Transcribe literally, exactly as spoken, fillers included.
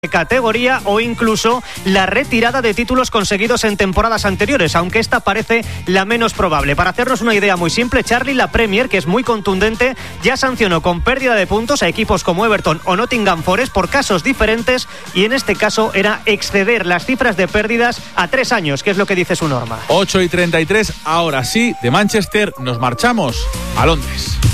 categoría o incluso la retirada de títulos conseguidos en temporadas anteriores, aunque esta parece la menos probable. Para hacernos una idea muy simple, Charlie, la Premier, que es muy contundente, ya sancionó con pérdida de puntos a equipos como Everton o Nottingham Forest por casos diferentes, y en este caso era exceder las cifras de pérdidas a tres años, que es lo que dice su norma. ocho y treinta y tres, ahora sí, de Manchester nos marchamos a Londres.